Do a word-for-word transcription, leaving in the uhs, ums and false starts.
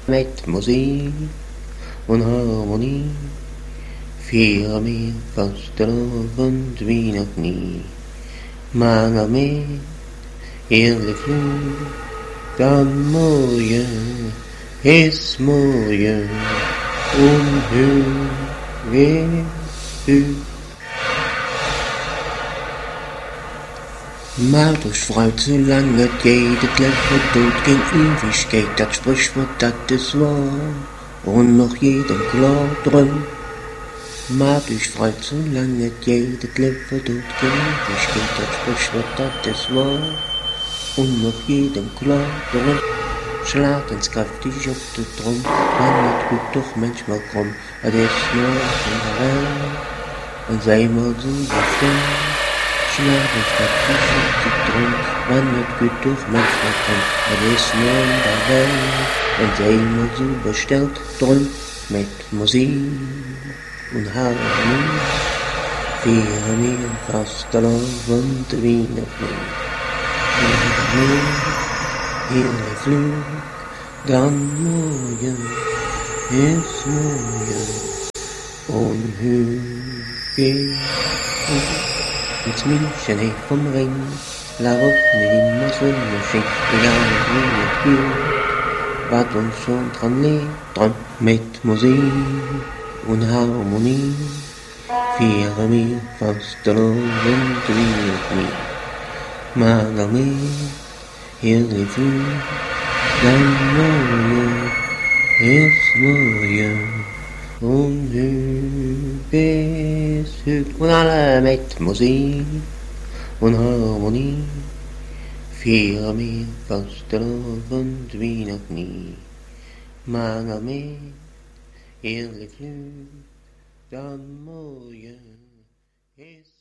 met muziek en harmonie. Vier meer vastelovend wie nog niet. Maar nog meer heerlijk vloed. Dan mooie is mooie. Onheugelijk. Maar dus fruit, zolang het geht, het leven doet geen Ewigkeit, dat Sprichwort, dat ist wahr, und noch jedem klar drum. Maar dus fruit, zolang het geht, het leven doet geen Ewigkeit, dat Sprichwort, dat ist wahr, und noch jedem klar drum. Slaat eens krachtig op de trom, dan het goed toch manchmal krom, het is morgen wel, en zij moet zo bestemd. Slaat eens krachtig op de trom, dan het goed toch manchmal krom, het is morgen wel, en zij moet zo besteld drum, met muziek en harmonie. Vieren meer vastelovend wie nog niet. Vieren meer heerlijk vloed, dan mooie is mooie, onheugelijk. Het München heeft vom Ring, waarop nu immer Sonnenschein, egal wie het gilt, wat ons schon dran lebt, dran met muziek en harmonie. Vieren meer vastelovend wie nog niet, maar nog meer heerlijk vloed, dan mooie is mooie, onheugelijk is het. En alle met muziek en harmonie. Vier meer vastelovend wie nog niet, maar nog meer heerlijk vloed, dan mooie is